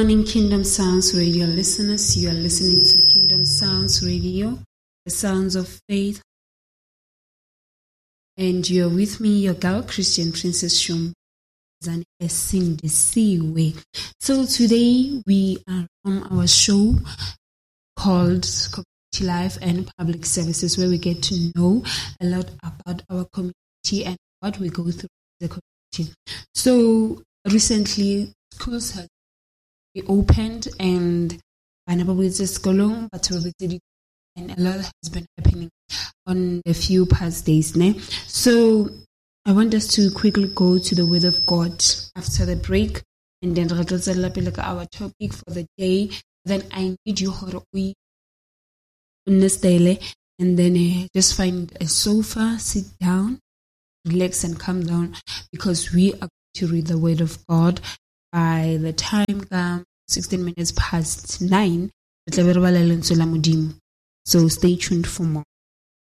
morning, Kingdom Sounds Radio listeners. You are listening to Kingdom Sounds Radio, the sounds of faith. And you're with me, your girl, Christian Princess Shum, and Sing the Seaway. So today we are on our show called Community Life and Public Services, where we get to know a lot about our community and what we go through in the community. So recently, schools have reopened and and a lot has been happening on a few past days now. So I want us to quickly go to the Word of God after the break, and then our topic for the day. Then I need you on this daily, and then just find a sofa, sit down, relax, and calm down, because we are going to read the Word of God. By the time 16 minutes past 9, so stay tuned for more.